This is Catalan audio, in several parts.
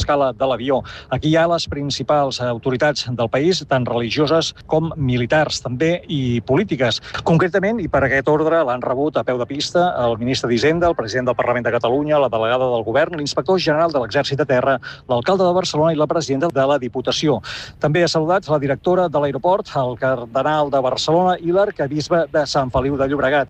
l'escala de l'avió. Aquí hi ha les principals autoritats del país, tant religioses com militars, també, i polítiques. Concretament, i per aquest ordre, l'han rebut a peu de pista el ministre d'Hisenda, el president del Parlament de Catalunya, la delegada del Govern, l'inspector general de l'Exèrcit de Terra, l'alcalde de Barcelona i la presidenta de la Diputació. També ha saludat la directora de l'aeroport, el cardenal de Barcelona i l'arquebisbe de Sant Feliu de Llobregat.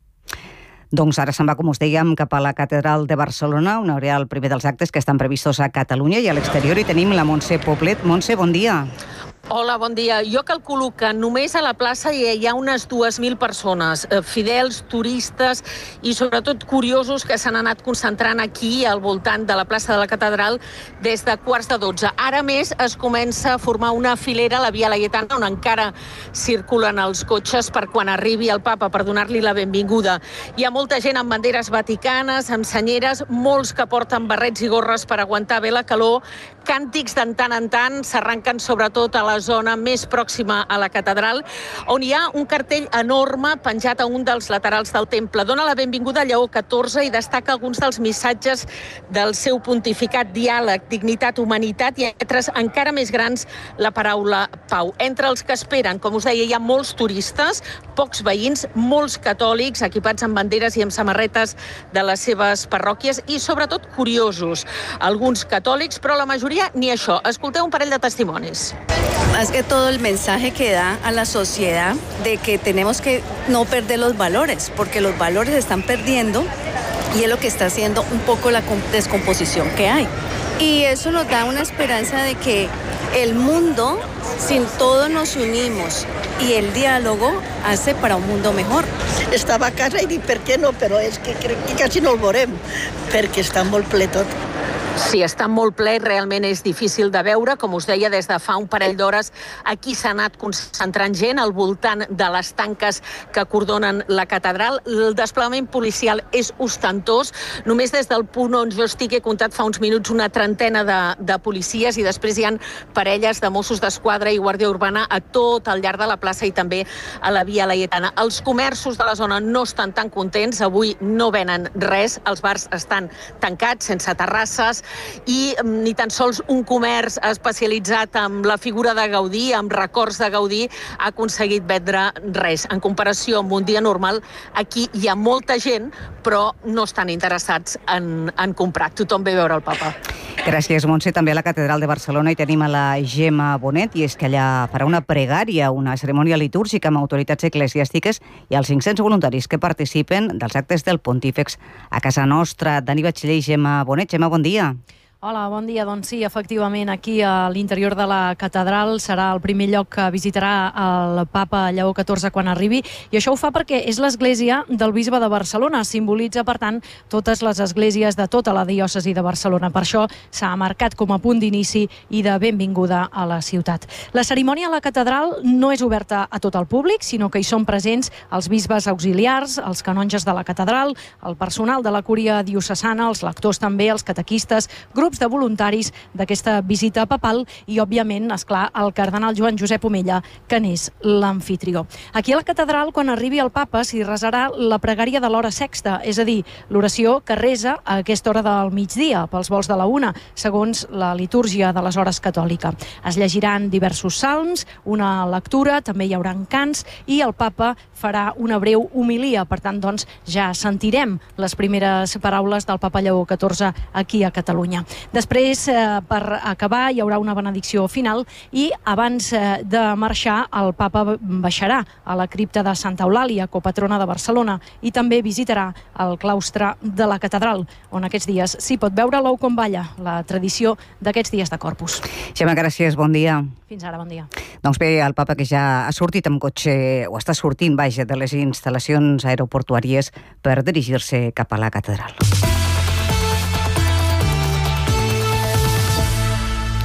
Doncs ara se'n va, com us dèiem, cap a la Catedral de Barcelona, on hi haurà el primer dels actes que estan previstos a Catalunya, i a l'exterior hi tenim la Montse Poblet. Montse, bon dia. Hola, bon dia. Jo calculo que només a la plaça hi ha unes 2.000 persones, fidels, turistes i sobretot curiosos que s'han anat concentrant aquí al voltant de la plaça de la Catedral des de 11:15. Ara més es comença a formar una filera a la Via Laietana on encara circulen els cotxes per quan arribi el papa per donar-li la benvinguda. Hi ha molta gent amb banderes vaticanes, amb senyeres, molts que porten barrets i gorres per aguantar bé la calor, càntics de tant en tant s'arranquen sobretot a la zona més pròxima a la catedral, on hi ha un cartell enorme penjat a un dels laterals del temple. Dona la benvinguda a Lleó XIV i destaca alguns dels missatges del seu pontificat: diàleg, dignitat, humanitat i lletres encara més grans, la paraula pau. Entre els que esperen, com us deia, hi ha molts turistes, pocs veïns, molts catòlics equipats amb banderes i amb samarretes de les seves parròquies i sobretot curiosos. Alguns catòlics, però la majoria ni això. Escolteu un parell de testimonis. Es que todo el mensaje que da a la sociedad de que tenemos que no perder los valores, porque los valores se están perdiendo y es lo que está haciendo un poco la descomposición que hay. Y eso nos da una esperanza de que el mundo, si todos nos unimos y el diálogo, hace para un mundo mejor. Estava a casa i dic, per què no? Però és que crec que quasi no el veurem, perquè està molt ple tot. Sí, està molt ple, realment és difícil de veure. Com us deia, des de fa un parell d'hores aquí s'ha anat concentrant gent al voltant de les tanques que acordonen la catedral. El desplegament policial és ostentós. Només des del punt on jo estic he comptat fa uns minuts una trentena de policies i després hi ha parelles de Mossos d'Esquadra i Guàrdia Urbana a tot al llarg de la plaça i també a la Via Laietana. Els comerços de la zona no estan tan contents. Avui no venen res. Els bars estan tancats, sense terrasses, i ni tan sols un comerç especialitzat en la figura de Gaudí, amb records de Gaudí, ha aconseguit vendre res. En comparació amb un dia normal, aquí hi ha molta gent, però no estan interessats en comprar. Tothom ve a veure el papa. Gràcies, Montse. També a la Catedral de Barcelona hi tenim a la Gemma Bonet, i és que allà farà una pregària, una cerimònia litúrgica amb autoritats eclesiàstiques i els 500 voluntaris que participen dels actes del Pontífex a casa nostra. Dani Batxiller i Gemma Bonet. Gemma, bon dia. Hola, bon dia. Doncs sí, efectivament, aquí a l'interior de la catedral serà el primer lloc que visitarà el papa Lleó XIV quan arribi, i això ho fa perquè és l'església del bisbe de Barcelona. Simbolitza, per tant, totes les esglésies de tota la diòcesi de Barcelona. Per això s'ha marcat com a punt d'inici i de benvinguda a la ciutat. La cerimònia a la catedral no és oberta a tot el públic, sinó que hi són presents els bisbes auxiliars, els canonges de la catedral, el personal de la cúria diocesana, els lectors també, els catequistes, grups de voluntaris d'aquesta visita papal i, òbviament, esclar, el cardenal Joan Josep Omella, que n'és l'amfitrió. Aquí a la catedral, quan arribi el papa, s'hi resarà la pregària de l'hora sexta, és a dir, l'oració que resa a aquesta hora del migdia, pels volts de la 1, segons la litúrgia de les hores catòlica. Es llegiran diversos salms, una lectura, també hi haurà cants, i el papa farà una breu homilia. Per tant, doncs, ja sentirem les primeres paraules del papa Lleó XIV aquí a Catalunya. Després, per acabar, hi haurà una benedicció final i abans de marxar el papa baixarà a la cripta de Santa Eulàlia, copatrona de Barcelona, i també visitarà el claustre de la catedral, on aquests dies s'hi pot veure l'ou com balla, la tradició d'aquests dies de Corpus. Gemma, gràcies, bon dia. Fins ara, bon dia. Doncs bé, el papa, que ja ha sortit amb cotxe, o està sortint, vaja, de les instal·lacions aeroportuàries per dirigir-se cap a la catedral.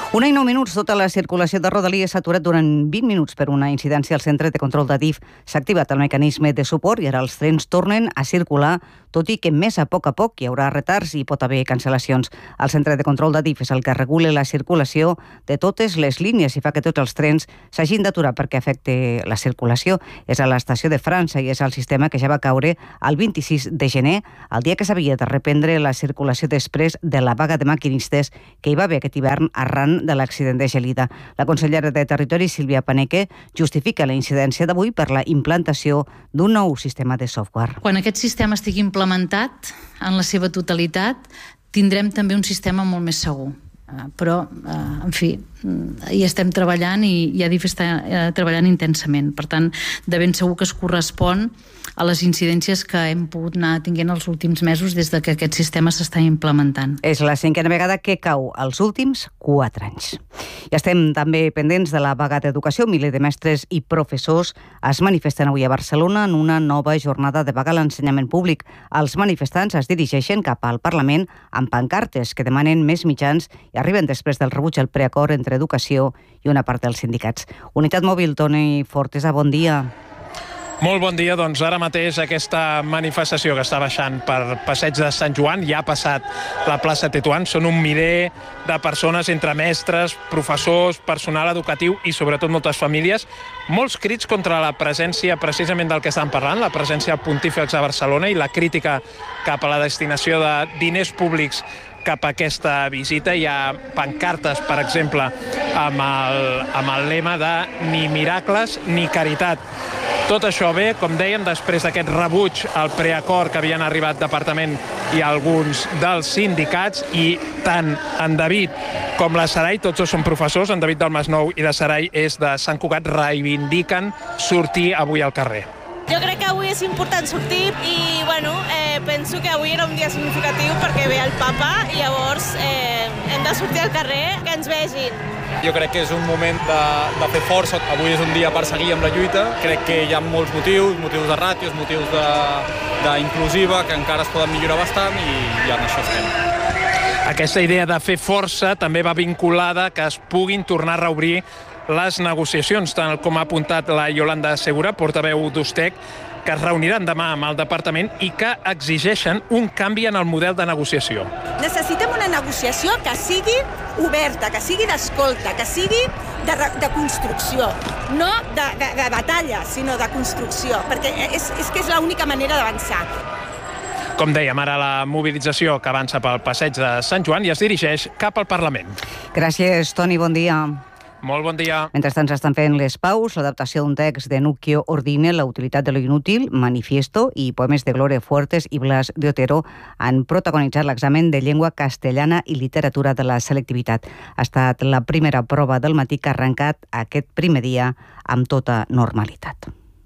1:09, tota la circulació de Rodalies s'ha aturat durant 20 minuts per una incidència al centre de control de DIF. S'ha activat el mecanisme de suport i ara els trens tornen a circular, tot i que més a poc hi haurà retards i pot haver cancel·lacions. El centre de control de DIF és el que regula la circulació de totes les línies i fa que tots els trens s'hagin d'aturar perquè afecte la circulació. És a l'estació de França i és el sistema que ja va caure el 26 de gener, el dia que s'havia de reprendre la circulació després de la vaga de maquinistes que hi va haver aquest hivern arran de l'accident de Gelida. La consellera de Territori, Sílvia Paneque, justifica la incidència d'avui per la implantació d'un nou sistema de software. Quan aquest sistema estigui implementat en la seva totalitat, tindrem també un sistema molt més segur. Però, en fi, hi estem treballant i DIF està treballant intensament. Per tant, de ben segur que es correspon a les incidències que hem pogut anar tinguent els últims mesos des de que aquest sistema s'està implementant. És la 5a vegada que cau els últims 4 anys. I estem també pendents de la vaga d'educació. Milers de mestres i professors es manifesten avui a Barcelona en una nova jornada de vaga a l'ensenyament públic. Els manifestants es dirigeixen cap al Parlament amb pancartes que demanen més mitjans i arriben després del rebuig al preacord entre Educació i una part dels sindicats. Unitat Mòbil, Toni Fortesa, bon dia. Molt bon dia. Doncs ara mateix aquesta manifestació que està baixant per Passeig de Sant Joan ja ha passat la plaça Tetuan. Són un miler de persones entre mestres, professors, personal educatiu i sobretot moltes famílies. Molts crits contra la presència precisament del que estan parlant, la presència del Pontífex a Barcelona i la crítica cap a la destinació de diners públics cap a aquesta visita. Hi ha pancartes, per exemple, amb el lema de ni miracles ni caritat. Tot això ve, com dèiem, després d'aquest rebuig al preacord que havien arribat Departament i alguns dels sindicats, i tant en David com la Sarai, tots dos són professors, en David del Masnou i la Sarai és de Sant Cugat, reivindiquen sortir avui al carrer. Jo crec que avui és important sortir i, penso que avui era un dia significatiu perquè ve el papa i llavors hem de sortir al carrer, que ens vegin. Jo crec que és un moment de fer força. Avui és un dia per seguir amb la lluita. Crec que hi ha molts motius de ràtios, motius d'inclusiva, que encara es poden millorar bastant i en això estem. Aquesta idea de fer força també va vinculada que es puguin tornar a reobrir les negociacions, tal com ha apuntat la Yolanda Segura, portaveu d'Ustec, que es reuniran demà amb el departament i que exigeixen un canvi en el model de negociació. Necessitem una negociació que sigui oberta, que sigui d'escolta, que sigui de construcció, no de batalla, sinó de construcció, perquè és que és l'única manera d'avançar. Com dèiem, ara la mobilització que avança pel Passeig de Sant Joan i es dirigeix cap al Parlament. Gràcies, Toni, bon dia. Molt bon dia. Mentrestant s'estan fent les paus, l'adaptació d'un text de Nuccio Ordine, La utilitat de lo inútil, Manifiesto, i poemes de Gloria Fuertes i Blas de Otero han protagonitzat l'examen de llengua castellana i literatura de la selectivitat. Ha estat la primera prova del matí que ha arrencat aquest primer dia amb tota normalitat.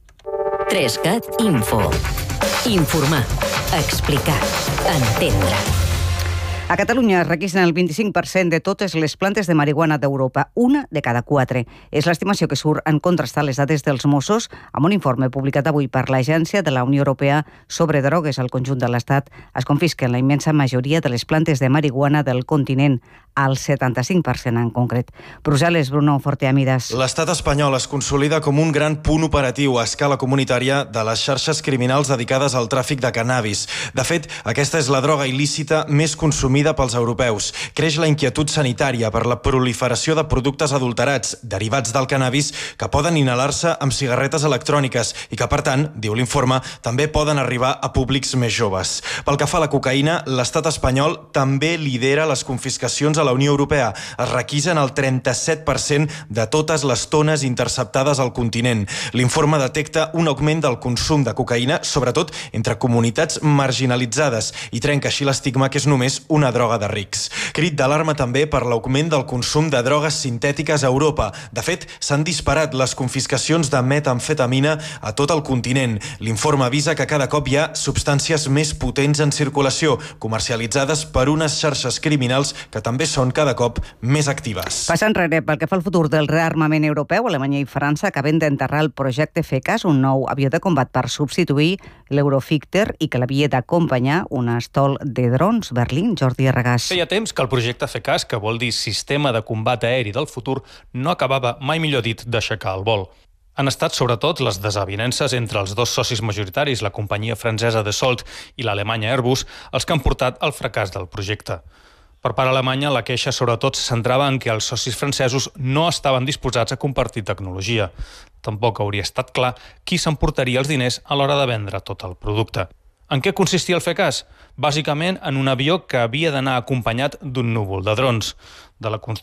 3CAT Info. Informar, explicar, entendre. A Catalunya es requisen el 25% de totes les plantes de marihuana d'Europa, una de cada 4. És l'estimació que surt en contrastar les dades dels Mossos amb un informe publicat avui per l'Agència de la Unió Europea sobre drogues al conjunt de l'Estat. Es confisquen la immensa majoria de les plantes de marihuana del continent, al 75% en concret. Brussel·les, Bruno Forteamidas. L'estat espanyol es consolida com un gran punt operatiu a escala comunitària de les xarxes criminals dedicades al tràfic de cannabis. De fet, aquesta és la droga il·lícita més consumida pels europeus. Creix la inquietud sanitària per la proliferació de productes adulterats derivats del cannabis que poden inhalar-se amb cigarretes electròniques i que, per tant, diu l'informe, també poden arribar a públics més joves. Pel que fa a la cocaïna, l'estat espanyol també lidera les confiscacions a la Unió Europea. Es requisen el 37% de totes les tones interceptades al continent. L'informe detecta un augment del consum de cocaïna, sobretot entre comunitats marginalitzades, i trenca així l'estigma que és només una droga de rics. Crit d'alarma també per l'augment del consum de drogues sintètiques a Europa. De fet, s'han disparat les confiscacions de metamfetamina a tot el continent. L'informe avisa que cada cop hi ha substàncies més potents en circulació, comercialitzades per unes xarxes criminals que també són cada cop més actives. Passant enrere, pel que fa al futur del rearmament europeu, Alemanya i França acaben d'enterrar el projecte FCAS, un nou avió de combat per substituir l'Eurofighter i que l'havia d'acompanyar un estol de drons. Berlín, Jordi Jordi Arragàs. Feia temps que el projecte FCAS, que vol dir Sistema de Combat Aeri del Futur, no acabava, mai millor dit, d'aixecar el vol. Han estat sobretot les desavinences entre els dos socis majoritaris, la companyia francesa Dassault i l'alemanya Airbus, els que han portat al fracàs del projecte. Per part alemanya, la queixa sobretot se centrava en que els socis francesos no estaven disposats a compartir tecnologia. Tampoc hauria estat clar qui s'emportaria els diners a l'hora de vendre tot el producte. En què consistia el FCAS? Bàsicament en un avió que havia d'anar acompanyat d'un núvol de drons. De la